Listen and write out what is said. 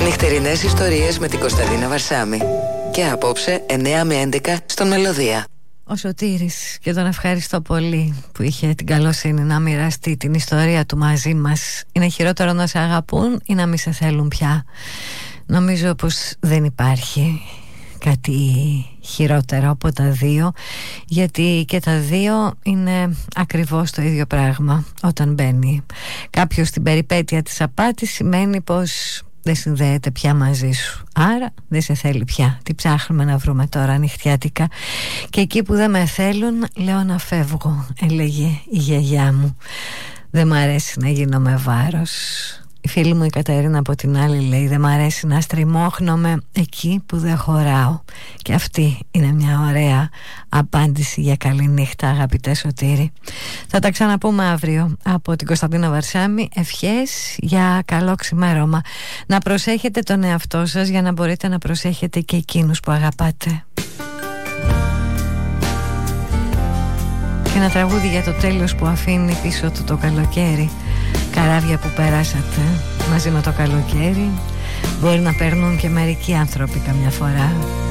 Νυχτερινές ιστορίες με την Κωνσταντίνα Βαρσάμη. Και απόψε 9 με 11 στον Μελωδία. Ο Σωτήρης, και τον ευχαριστώ πολύ που είχε την καλοσύνη να μοιραστεί την ιστορία του μαζί μας. Είναι χειρότερο να σε αγαπούν ή να μη σε θέλουν πια? Νομίζω πως δεν υπάρχει κάτι χειρότερο από τα δύο, γιατί και τα δύο είναι ακριβώς το ίδιο πράγμα. Όταν μπαίνει κάποιος στην περιπέτεια της απάτης, σημαίνει πως δεν συνδέεται πια μαζί σου, άρα δεν σε θέλει πια. Τι ψάχνουμε να βρούμε τώρα νυχτιάτικα? Και εκεί που δεν με θέλουν, λέω να φεύγω, έλεγε η γιαγιά μου. Δεν μ' αρέσει να γίνομαι βάρος. Η φίλη μου η Κατερίνα από την άλλη λέει: δεν μ' αρέσει να στριμώχνομαι εκεί που δεν χωράω. Και αυτή είναι μια ωραία απάντηση για καλή νύχτα, αγαπητέ Σωτήρη. Θα τα ξαναπούμε αύριο. Από την Κωνσταντίνα Βαρσάμη, ευχές για καλό ξημέρωμα. Να προσέχετε τον εαυτό σας για να μπορείτε να προσέχετε και εκείνους που αγαπάτε. Και ένα τραγούδι για το τέλος που αφήνει πίσω του το καλοκαίρι. Καράβια που περάσατε μαζί με το καλοκαίρι μπορεί να παίρνουν και μερικοί άνθρωποι καμιά φορά.